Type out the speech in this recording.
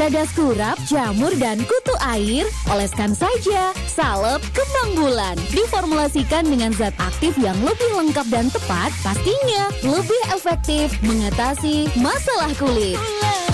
peragas kurap, jamur, dan kutu air, oleskan saja salep kembang bulan. Diformulasikan dengan zat aktif yang lebih lengkap dan tepat, pastinya lebih efektif mengatasi masalah kulit.